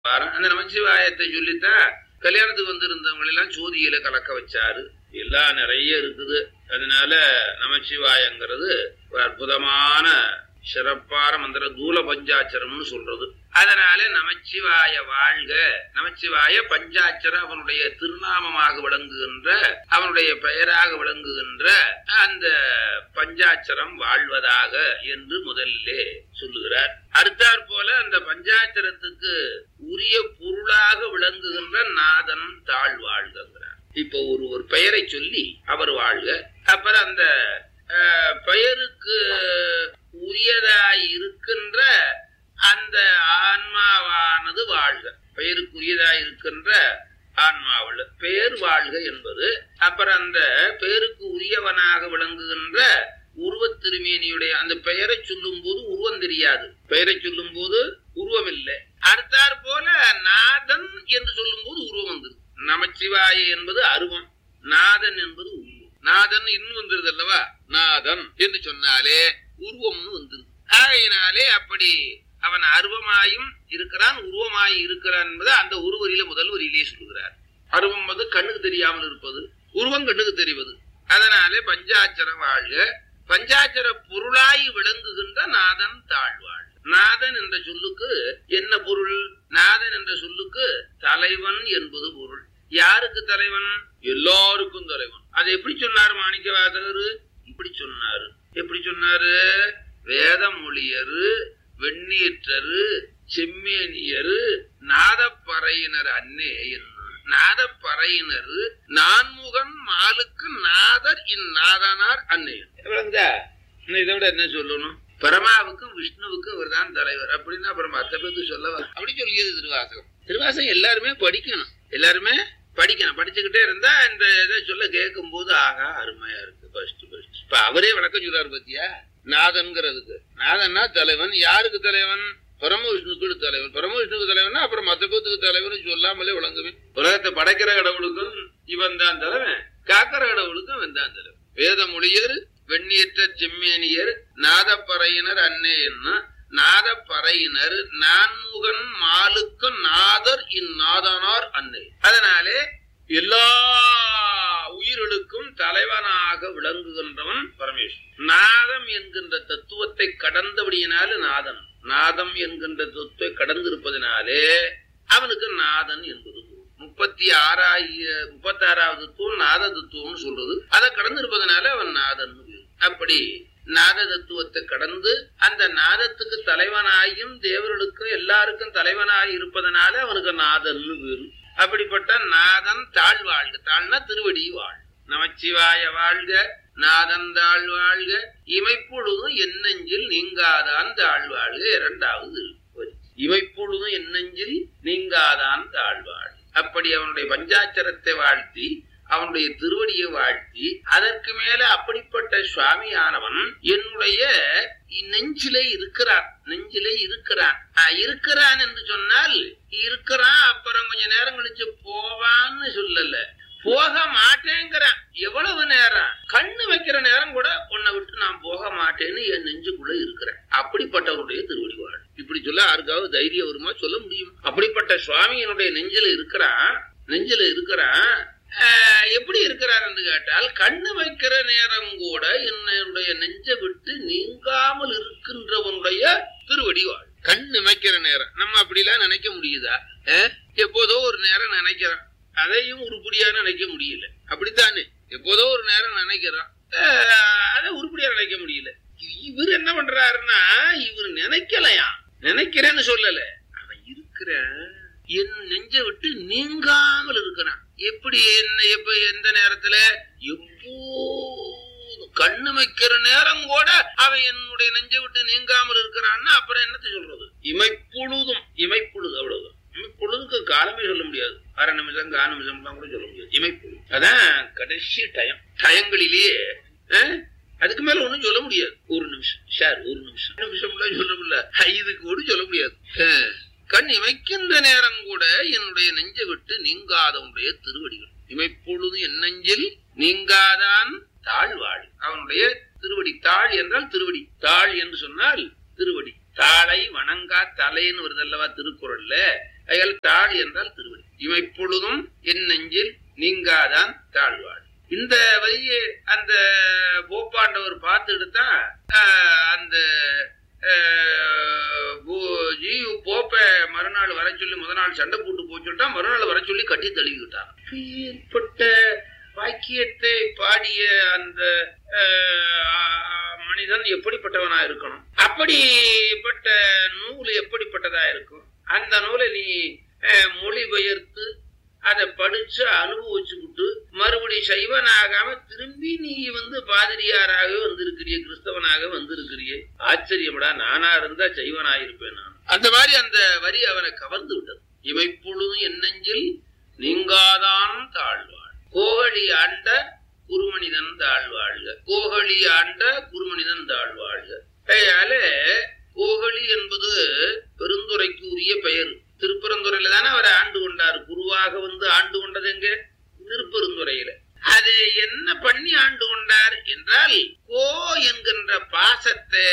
அந்த நமச்சிவாயத்தை சொல்லித்தான் கல்யாணத்துக்கு வந்திருந்தவங்க எல்லாம் சோதியில கலக்க வச்சாரு. எல்லாம் நிறைய இருக்குது. அதனால நமச்சிவாயங்கிறது ஒரு அற்புதமான சிறப்பான மந்திர தூல பஞ்சாட்சரம்னு சொல்றது. அதனால நமச்சிவாய வாழ்க, நமச்சிவாய பஞ்சாட்சரம் அவனுடைய திருநாமமாக விளங்குகின்ற, அவனுடைய பெயராக விளங்குகின்ற அந்த பஞ்சாட்சரம் வாழ்வதாக என்று முதலிலே சொல்லுகிறார். அடுத்தாற் போல அந்த பஞ்சாட்சரத்துக்கு உரிய பொருளாக விளங்குகின்ற நாதன் தாழ் வாழ்கிறார். இப்போ ஒரு பெயரை சொல்லி அவர் வாழ்க, அப்புறம் அந்த பெயருக்கு உரியதாய் இருக்கின்ற அந்த ஆன்மாவானது வாழ்க, பெயருக்குரியதாய் இருக்கின்ற ஆன்மாவில் பெயர் வாழ்க என்பது. அப்புறம் அந்த பெயருக்கு உரியவனாக விளங்குகின்ற உருவத் திருமேனியுடைய அந்த பெயரை சொல்லும் போது உருவம் தெரியாது, பெயரை சொல்லும் போது உருவம் இல்லை. அடுத்தாற் போல நாதன் என்று சொல்லும் போது உருவம் வந்தது. நமச்சிவாய என்பது அருவம், நாதன் என்பது உருவம். நாதன் இன்னும் வந்துருது அல்லவா, நாதன் என்று சொன்னாலே உருவம்னு வந்துருது. ஆகையினாலே அப்படி அவன் அருவமாயும் இருக்கிறான், உருவமாயும் இருக்கிறான் என்பதை அந்த ஒரு வரியில முதல் வரியிலே சொல்லுகிறார். அருவம் வந்து கண்ணுக்கு தெரியாமல் இருப்பது, உருவம் கண்ணுக்கு தெரிவது. அதனாலே பஞ்சாட்சரம் வாழ்க, பஞ்சாட்சர பொருளாய் விளங்குகின்ற நாதன் தாழ்வாழ். நாதன் என்ற சொல்லுக்கு என்ன பொருள்? நாதன் என்ற சொல்லுக்கு தலைவன் என்பது பொருள். யாருக்கு தலைவன்? எல்லாருக்கும் தலைவன். அதை எப்படி சொன்னார் மாணிக்கவாசகர்? இப்படி சொன்னாரு. எப்படி சொன்னாரு? வேதமொழியரு, வெண்ணீற்றரு, செம்மேனியரு, நாதப்பறையினர் அன்னே என்ன. நாதப்பறையினர் நான்முகன் மாலுக்கு நாதர் இந்நாதனார் அன்னே. இதை விட என்ன சொல்லணும்? பரமாவுக்கும் விஷ்ணுவுக்கும் இவர் தான் தலைவர் அப்படின்னா அப்புறம் மற்ற பேருக்கு சொல்லவா? அப்படி சொல்லியது திருவாசகம். திருவாசகம் எல்லாருமே படிக்கணும், எல்லாருமே படிக்கணும். படிச்சுக்கிட்டே இருந்தா இந்த இதை சொல்ல கேட்கும் போது ஆகா அருமையா இருக்கு. இப்ப அவரே விளக்கம் சொல்றாரு பத்தியா, நாதன்கிறதுக்கு. நாதன்னா தலைவன். யாருக்கு தலைவன்? பரம விஷ்ணுக்கு தலைவன். பரம விஷ்ணுக்கு தலைவன்னா அப்புறம் மத்த பேத்துக்கு தலைவன் சொல்லாமலே விளங்குவேன். உலகத்தை படைக்கிற கடவுளுக்கும் இவன் தான் தலைவன், காக்கிற கடவுளுக்கும் இவன் தான் தலைவன். வேத மொழியர், வெண்ணீற்ற செம்மேனியர், நாதப்பறையினர் அன்னே என்ன. நாதப்பறையினர் நான்முகன் மாலுக்கு நாதர் இந்நாதனார் அன்னை. அதனாலே எல்லா உயிர்களுக்கும் தலைவனாக விளங்குகின்றவன் பரமேஸ்வரன். நாதம் என்கின்ற தத்துவத்தை கடந்தபடியினாலே நாதன். நாதம் என்கின்ற தத்துவத்தை கடந்திருப்பதனாலே அவனுக்கு நாதன் என்பது 36வது தத்துவம் நாத தத்துவம்னு சொல்றது. அதை கடந்திருப்பதனால அவன் நாதன். அப்படி நாத தத்துவத்தை கடந்து அந்த நாதத்துக்கு தலைவனாயும் தேவர்களுக்கும் எல்லாருக்கும் தலைவனாய் இருப்பதனால அவனுக்கு நாதன் பேரு. அப்படிப்பட்ட நாதன் தாழ் வாழ்க. தாழ்னா திருவடி வாழ். நமச்சிவாய வாழ்க, நாதன் தாழ் வாழ்க, இமைப்பொழுதும் என்னெஞ்சில் நீங்காதான் தாழ் வாழ்க. 2வது வரி. இமைப்பொழுதும் என்னெஞ்சில் நீங்காதான் தாழ் வாழ்க. அப்படி அவனுடைய பஞ்சாட்சரத்தை வாழ்த்தி, அவனுடைய திருவடியை வாழ்த்தி, அதற்கு மேல அப்படிப்பட்ட சுவாமியானவன் என்னுடைய நெஞ்சிலே இருக்கிறான். நெஞ்சிலே இருக்கிறான். இருக்கிறான் என்று சொன்னால் இருக்கிறான், அப்புறம் கொஞ்ச நேரம் கழிச்சு போவான்னு சொல்லல, போக மாட்டேங்கிறான். எவ்வளவு நேரம்? கண்ணு வைக்கிற நேரம் கூட உன்னை விட்டு நான் போக மாட்டேன்னு என் நெஞ்சுக்குள்ள இருக்கிறேன். அப்படிப்பட்டவருடைய திருவடி வாழ். இப்படி சொல்ல யாருக்காவது தைரியம் வருமா? சொல்ல முடியும்? அப்படிப்பட்ட சுவாமி என்னுடைய நெஞ்சில இருக்கிறான். நெஞ்சில இருக்கிறான். எப்படி இருக்கிறார் என்று கேட்டால், கண்ணு வைக்கிற நேரம் கூட என்னுடைய நெஞ்சை விட்டு நீங்காமல் இருக்கின்றவனுடைய திருவடி வாழ். கண்ணு வைக்கிற நேரம் நம்ம அப்படிலாம் நினைக்க முடியுதா? எப்போதோ ஒரு நேரம் நினைக்கிறான், அதையும் உருப்படியா நினைக்க முடியல. அப்படித்தானே? எப்போதோ ஒரு நேரம் நினைக்கிறான், அதை உருப்படியா நினைக்க முடியல. இவர் என்ன பண்றாருன்னா, இவர் நினைக்கலையா, நினைக்கிறேன்னு சொல்லல, அவன் இருக்கிற என் நெஞ்சை விட்டு நீங்காமல் இருக்கிறான். எப்படி? எப்ப? எந்த நேரத்துல? எப்போ கண்ணு வைக்கிற நேரம் கூட அவன் என்னுடைய நெஞ்சை விட்டு நீங்காமல் இருக்கிறான்னா அப்புறம் என்னத்தை சொல்றது? இமைப்பொழுதும். இமைப்பொழுது அவ்வளவுதான். இமைப்பொழுதுக்கு காலமே சொல்ல முடியாது. 1/2 நிமிஷம் 1/4 நிமிஷம் கூட சொல்ல முடியாது. இமைப்பொழுது அதான் கடைசி டயம். டயங்களிலேயே அதுக்கு மேல ஒண்ணும் சொல்ல முடியாது. 1 நிமிஷம் சார், 1 நிமிஷம் சொல்ல முடியல. இதுக்கு கூட சொல்ல முடியாது. கண் இமைக்கின்ற நேரம் கூட என்னுடைய நெஞ்சை விட்டு நீங்காதவனுடைய திருவடிகள். இமைப்பொழுது என் நெஞ்சில் நீங்காதான் தாழ்வாள். அவனுடைய திருவடி. தாழ் என்றால் திருவடி. தாழ் என்று சொன்னால் திருவடி. தாளை வணங்கா தலைன்னு வருது அல்லவா திருக்குறள்ல. அயல் தாழ் என்றால் திருவடி. இமைப்பொழுதும் என் நெஞ்சில் நீங்காதான் தாழ்வாள். இந்த வரியை அந்த போப்பாண்டவர் பார்த்துட்டு தான் அந்த போப்ப மறுநாள் வர சொல்லி முத நாள் சண்டை போட்டு போச்சுட்டா மறுநாள் வர சொல்லி கட்டி தழுவிக்கிட்டான். ஏற்பட்ட வாக்கியத்தை பாடிய அந்த மனிதன் எப்படிப்பட்டவனா இருக்கணும், அப்படிப்பட்ட நூல் எப்படிப்பட்டதா இருக்கும். அந்த நூலை நீ மொழிபெயர்த்து அதை படிச்சு அனுபவிச்சுக்கிட்டு மறுபடி சைவனாகாம திரும்பி நீ பாதிரியாராக வந்திருக்கிறிய, கிறிஸ்தவனாக வந்திருக்கிறிய. ஆச்சரியம்டா, நானா இருந்தா சைவனாயிருப்பேன் நான். அந்த மாதிரி அந்த வரி அவனை கவர்ந்து விட்டது. இமைப்பொழுதும் என்னெஞ்சில் நீங்காதான் தாழ்வாள், கோகழி ஆண்ட குருமனிதன் தாழ்வாழ்க, கோகழி ஆண்ட குருமனிதன் தாழ்வாழ்க. அதனால கோகழி என்பது பெருந்துறைக்கு உரிய பெயர். திருப்பரந்துறையில தானே அவர் ஆண்டு கொண்டார். குருவாக ஆண்டு கொண்டது எங்க? திருப்பெருந்துறையில. அது என்ன பண்ணி ஆண்டு கொண்டார் என்றால், கோ என்கின்ற பாசத்தை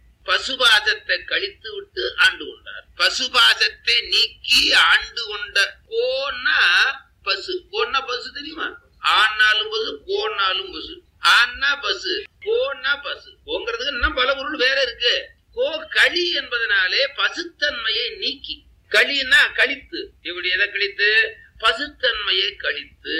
பசுபாசத்தை கழித்து விட்டு ஆண்டு கொண்டார். பசுபாசத்தை நீக்கி ஆண்டு கொண்ட. கோன்னா பசு, கோன்னா பசு தெரியுமா? ஆனாலும் பசு, கோன்னாலும் பசு. ஆன்னா பசு, கோன்னா பசு. கோங்கிறதுக்கு இன்னும் பல பொருள் வேற இருக்கு. கோ களி என்பதனாலே பசுத்தன்மையை நீக்கி, களின்னா கழித்து. இப்படி எதை கழித்து? பசுத்தன்மையை கழித்து,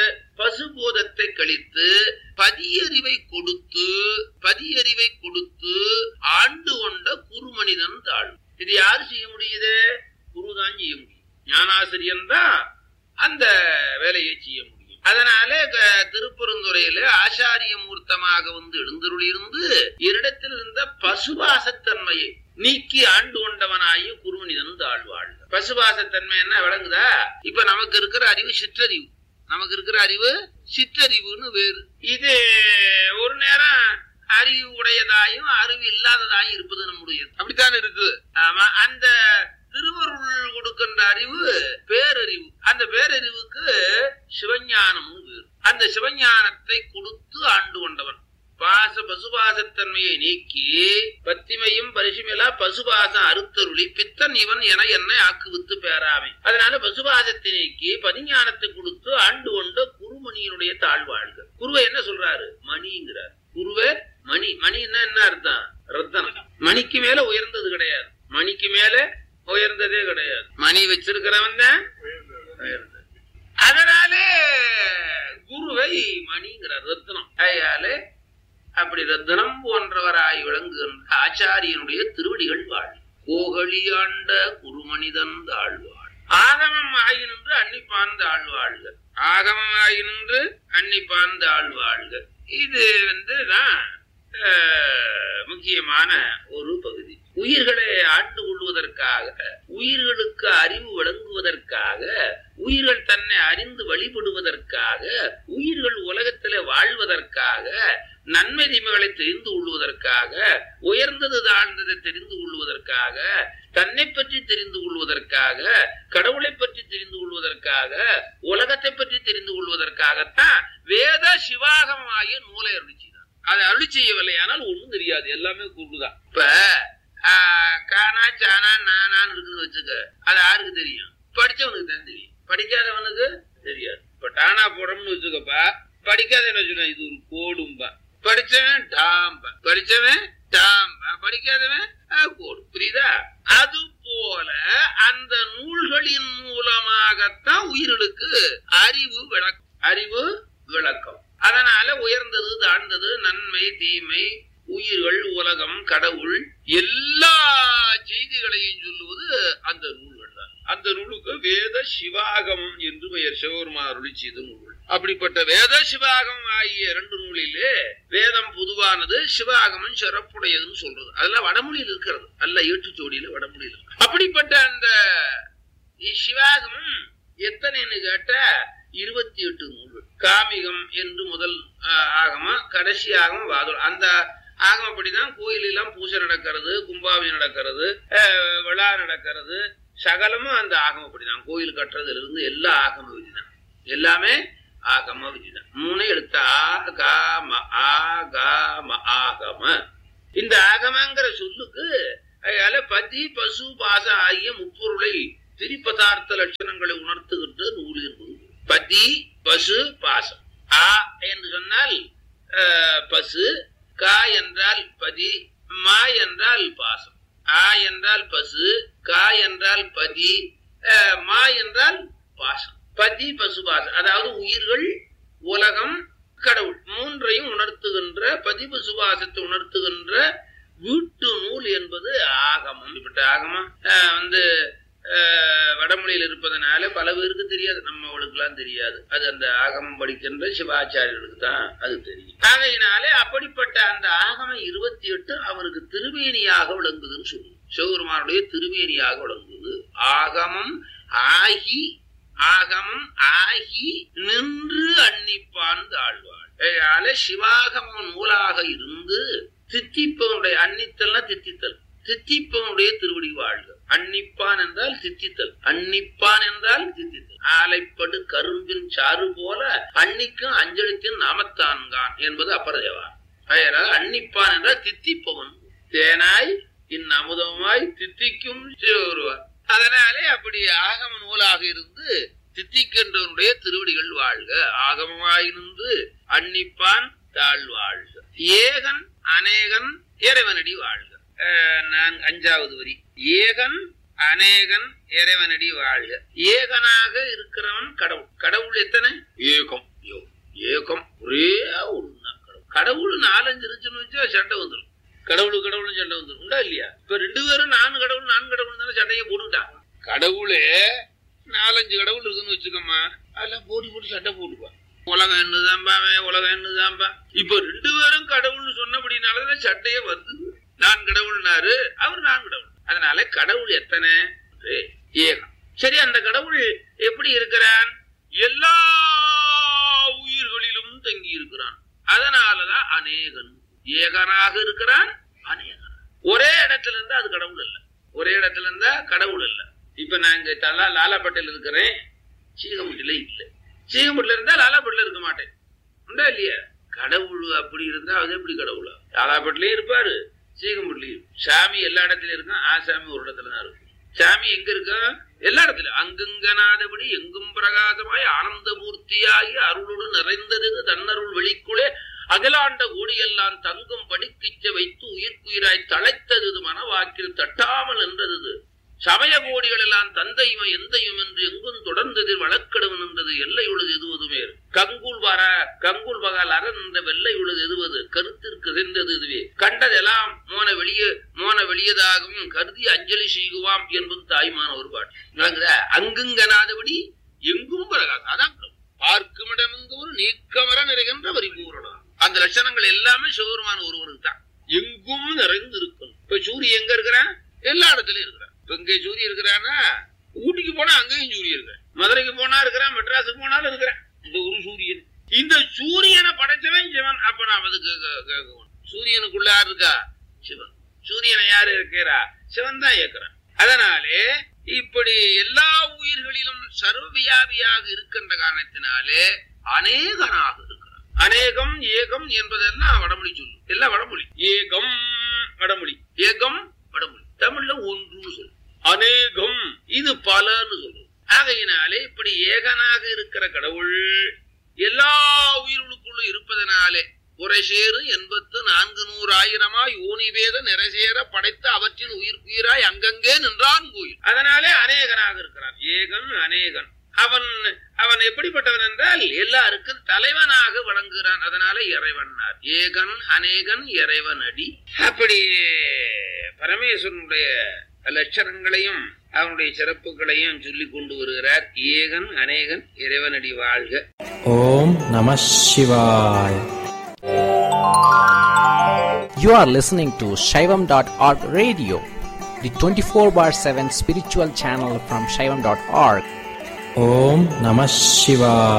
பசுபோதத்தை கழித்து, பதியறிவை கொடுத்து, பதியறிவை கொடுத்து ஆண்டு கொண்ட குருமனிதன் தாழ். இது யாரு செய்ய முடியுது? குருதான் செய்ய முடியும். ஞானாசிரியன் தான் அந்த வேலையை செய்ய முடியும். அதனால திருப்பெருந்துறையில ஆச்சாரிய மூர்த்தமாக எழுந்தருளிருந்து என்னிடத்தில் இருந்த பசுபாசத்தன்மையை நீக்கி ஆண்டு கொண்டவனாயி குருமனிதன் தாழ்வாள். பசுபாசத்தன்மை என்ன விளங்குதா? இப்ப நமக்கு இருக்கிற அறிவு சிற்றறிவு, நமக்கு இருக்கிற அறிவு சிற்றறிவுன்னு வேறு. இது ஒரு நேரம் அறிவு உடையதாயும் அறிவு இல்லாததாயும் இருப்பது நம்முடைய, அப்படித்தான் இருக்கு. ஆமா, அந்த திருவருள் கொடுக்கின்ற அறிவு பேரறிவு. அந்த பேரறிவுக்கு சிவஞானமும் வேறு. அந்த சிவஞானத்தை கொடுத்து ஆண்டு கொண்டவன். பசுபாசத்தன்மையை நீக்கி பத்திமையும் பரிசுமிலா பசுபாசம் அறுத்தருளி பித்தன் இவன் என என்னை ஆக்குவித்து பேராமை. அதனால பசுபாசத்தை நீக்கி பதிஞானத்தை கொடுத்து ஆண்டு கொண்ட குருமணியினுடைய தாழ்வாழ்க. குருவை என்ன சொல்றாரு? மணிங்கிறார். குருவே மணி. மணின்னா என்ன அர்த்தம்? ரத்தனம். மணிக்கு மேல உயர்ந்தது கிடையாது, மணிக்கு மேல உயர்ந்ததே கிடையாது. மணி வச்சிருக்கிறவன் தான் உயர்ந்தது. அதனாலே குருவை மணிங்கிறார், ரத்னம். அதனாலே அப்படி ரத்தனம் போன்றவராய் விளங்குகின்ற ஆச்சாரியனுடைய திருவடிகள் வாழ். கோகழி ஆண்ட குருமனிதன் தாழ்வாள். ஆகமம் ஆகினின்று அன்னிப்பான் தாழ்வாள்கள். ஆகமம் ஆகினின்று அன்னிப்பான் தாழ்வாள்கள். இது தான் முக்கியமான ஒரு பகுதி. உயிர்களை ஆண்டு கொள்வதற்காக, உயிர்களுக்கு அறிவு வழங்குவதற்காக, உயிர்கள் தன்னை அறிந்து வழிபடுவதற்காக, உயிர்கள் உலகத்திலே வாழ்வதற்காக, நன்மை தீமைகளை தெரிந்து கொள்வதற்காக, உயர்ந்தது தாழ்ந்ததை தெரிந்து கொள்வதற்காக, தன்னை பற்றி தெரிந்து கொள்வதற்காக, கடவுளை பற்றி தெரிந்து கொள்வதற்காக, உலகத்தை பற்றி தெரிந்து கொள்வதற்காகத்தான் வேத சிவாகமாகிய நூலை அருளி செய்தார். அதை அருளி செய்யவில்லையானால் ஒண்ணும் தெரியாது, எல்லாமே கூடுதான். இப்ப கானா சானா நானான்னு இருக்குன்னு வச்சுக்க, அது யாருக்கு தெரியும்? படிச்சவனுக்கு தான் தெரியும், படிக்காதவனுக்கு தெரியாது. இப்ப டானா போடணும்னு வச்சுக்கப்பா, படிக்காத என்ன சொன்ன, இது ஒரு கோடும்பா. படிச்சவன் டாம்பா, படிச்சவன் டாம்பா, படிக்காதவன் கோடு. புரியுதா? அது போல அந்த நூல்களின் மூலமாகத்தான் உயிர்களுக்கு அறிவு விளக்கம், அறிவு விளக்கம். அதனால உயர்ந்தது தாழ்ந்தது, நன்மை தீமை, உயிர்கள், உலகம், கடவுள், எல்லா செய்திகளையும் சொல்லுவது அந்த நூல்கள் தான். அந்த நூலுக்கு வேத சிவாகமம் என்று பெயர். சிவபெருமான் அருளி செய்த நூல்கள். அப்படிப்பட்ட வேத சிவாகமம் ஆகிய 2 நூலிலே வேதம் பொதுவானது, சிவாகமம் சிறப்புடையதுன்னு சொல்றது. அதெல்லாம் வடமொழியில் இருக்கிறது, அல்ல ஏற்றுச்சோடியில வடமொழியில் இருக்கு. அப்படிப்பட்ட அந்த சிவாகமம் எத்தனைன்னு கேட்ட 28 நூல்கள். காமிகம் என்று முதல் ஆகமம், கடைசி ஆகமம் வாதம். அந்த ஆகமப்படிதான் கோயிலெல்லாம் பூஜை நடக்கிறது, கும்பாவி நடக்கிறது, விழா நடக்கிறது, சகலமும் அந்த ஆகமப்படிதான். கோயில் கட்டுறதுல இருந்து எல்லா ஆகம விதிதான், எல்லாமே ஆகம விதிதான். 3 எழுத்து ஆகம. ஆகம ஆகம. இந்த ஆகமங்கிற சொல்லுக்கு பதி பசு பாச ஆகிய முப்பொருளை திரிபதார்த்த லட்சணங்களை உணர்த்துகின்ற நூல் என்பது. பதி பசு பாசம். ஆ என்று சொன்னால் பசு, கா என்றால் பதி, மா என்றால் பாசம். ஆ என்றால் பசு, கா என்றால் பதி, மா என்றால் பாசம். பதி பசு பாசம், அதாவது உயிர்கள், உலகம், கடவுள் மூன்றையும் உணர்த்துகின்ற பதிவு சுபாசத்தை உணர்த்துகின்ற வீட்டு நூல் என்பது ஆகமம். இப்பட்ட ஆகமம் வடமொழியில் இருப்பதனால பல பேருக்கு தெரியாது, நம்மளுக்கு எல்லாம் தெரியாது. அது அந்த ஆகமம் படிக்கின்ற சிவாச்சாரியர்களுக்கு தான் அது தெரியும். ஆகையினாலே அப்படிப்பட்ட அந்த ஆகமம் 28 அவருக்கு திருமேனியாக விளங்குதுன்னு சொல்லுது. சிவபெருமானுடைய திருமேனியாக விளங்குது. ஆகமம் ஆகி நின்று அன்னிப்பான் தாழ்வாள். சிவாகமம் நூலாக இருந்து தித்திப்பவனுடைய அன்னித்தல்னா தித்தித்தல், தித்திப்பவனுடைய திருவடி வாழ்க. அன்னிப்பான் என்றால் தித்தித்தல், அன்னிப்பான் என்றால் தித்தித்தல். ஆலைப்படு கரும்பின் சாறு போல அன்னிக்கும் அஞ்சலித்தின் நாமத்தான்கான் என்பது அப்பரதேவா. அதனால் அன்னிப்பான் என்றால் தித்திப்பவன். தேனாய் இந்நமுதமாய் தித்திக்கும் சிவருவார். அதனாலே அப்படி ஆகம நூலாக இருந்து தித்திக்கின்றவனுடைய திருவடிகள் வாழ்க. ஆகமமாயிருந்து அன்னிப்பான் தாழ்வாழ்க. ஏகன் அநேகன் இறைவனடி வாழ்க. நான் 5வது வரி. ஏகன் அநேகன் இறைவனடி வாழ்க. ஏகனாக இருக்கிறவன் கடவுள். கடவுள் எத்தனை? ஏகம். ஏகம் ஒரே ஒண்ணுதான் கடவுள். கடவுள் 4-5 இருந்துச்சுன்னு வச்சா சண்டை வந்துடும். கடவுள் சண்டை வந்துடும், உண்டா இல்லையா? இப்ப 2 பேரும் 4 கடவுள் தானே சண்டையை போட்டுட்டான். கடவுளே 4-5 கடவுள் இருக்குன்னு வச்சுக்கோமா, அதெல்லாம் போட்டு சண்டை போட்டுப்பான். உலகம் என்னதான்பா, உலகம் என்னதான்பா. இப்ப 2 பேரும் கடவுள்னு சொன்னபடினாலதான் சண்டையே வந்து. நான் கடவுள்னாரு, அவர் நான் கடவுள். அதனால கடவுள் எத்தனை? ஏகம். சரி, அந்த கடவுள் எப்படி இருக்கிறான்? எல்லா உயிர்களிலும் தங்கி இருக்கிறான். அதனாலதான் அநேகன். ஏகனாக இருக்கிறான், அநேகன். ஒரே இடத்துல இருந்தா அது கடவுள் அல்ல. ஒரே இடத்துல இருந்தா கடவுள் அல்ல. இப்ப நான் இங்க லாலாப்பட்டில இருக்கிறேன், சீகமுட்டில இல்ல. சீகமுட்டில இருந்தா லாலாப்பட்டில இருக்க மாட்டேன், உண்டா இல்லையா? கடவுள் அப்படி இருந்தா அது எப்படி கடவுளா? லாலாப்பட்டிலயும் இருப்பாரு, சீகமுட்டிலையும். சாமி எல்லா இடத்துலயும் இருக்கும், ஆசாமி ஒரு இடத்துலதான் இருக்கும். சாமி எங்க இருக்கும்? எல்லா இடத்துலயும். அங்குங்கனாதபடி எங்கும் பிரகாசமாய் ஆனந்த மூர்த்தியாகி அருளோடு நிறைந்தது தன்னருள் வெளிக்குள்ளே அகிலாண்ட கோடியெல்லாம் தங்கும் படிக்கிச்ச வைத்து உயிர்க்குயிராய் தழைத்தது மனவாக்கில் தட்டாமல் என்றது. சமய கோடிகள் எல்லாம் தந்தையும் எந்தையும் என்று எங்கும் தொடர்ந்தது வழக்கடவன் என்றது. எல்லை உழுது எதுவதுமே கங்குள் பகால் அரண் என்ற வெள்ளை உழுது எதுவது கருத்திற்கு சென்றது. இதுவே கண்டதெல்லாம் மோன வெளியதாகவும் கருதி அஞ்சலி செய்குவாம் என்பது தாய்மான ஒரு பாட்டு. அங்குங்கனாதபடி எங்கும் பிரகாசம். அதான் பார்க்குமிடமெங்கு ஒரு நீக்கமர நிறைகின்ற வரிபூரணம். அந்த லட்சணங்கள் எல்லாமே சிவபெருமான ஒருவனுக்கு தான். எங்கும் நிறைந்து இருக்கும். இப்ப சூரியன் எங்க இருக்கிறான்? எல்லா இடத்துலயும் இருக்கிறான். இப்ப இங்க சூரியன் இருக்கிறான்னா ஊட்டிக்கு போனா அங்கேயும் சூரியன் இருக்கிறான், மதுரைக்கு போனா இருக்கிறான், மெட்ராஸுக்கு போனாலும் இருக்கிறான். இந்த ஒரு சூரியன். இந்த சூரியனை படைச்சவன் சிவன். அப்ப நாம் அதுக்கு கேட்கணும், சூரியனுக்குள்ள யாரு இருக்கா? சிவன். சூரியனை யாரு இருக்கிறா? சிவன் தான் இயக்குறான். அதனாலே இப்படி எல்லா உயிர்களிலும் சர்வவியாபியாக இருக்கின்ற காரணத்தினாலே அநேகனாக இருக்கிறான். அநேகம் ஏகம் என்பதெல்லாம் வடமொழி சொல்லு. எல்லாம் வடமொழி. ஏகம் வடமொழி, ஏகம் வடமொழி. தமிழ்ல ஒன்று சொல்லு, அநேகம் இது பலன்னு சொல்லு. ஆகையினாலே இப்படி ஏகனாக இருக்கிற கடவுள் எல்லா உயிர்களுக்குள்ளும் இருப்பதனாலே உரை சேரு 84,100,000 ஓனிவேத நிறைசேர படைத்த அவற்றின் உயிராய் அங்கங்கே நின்றான் கோயில். அதனாலே அநேகனாக இருக்கிறான். ஏகன் அநேகன். அவன் எப்படிப்பட்டவன் என்றால் எல்லாருக்கும் தலைவனாக வழங்குகிறான். அதனால இறைவனார். ஏகன் அநேகன் இறைவன் அடி. அப்படி பரமேஸ்வரனுடைய லட்சணங்களையும் அவனுடைய சிறப்புகளையும் சொல்லிக் கொண்டு வருகிறார். ஏகன் அநேகன் இறைவனடி வாழ்க. ஓம் நம சிவாய. You are listening to Shaivam.org radio, the 24/7 spiritual channel from Shaivam.org. Om Namah Shivaya.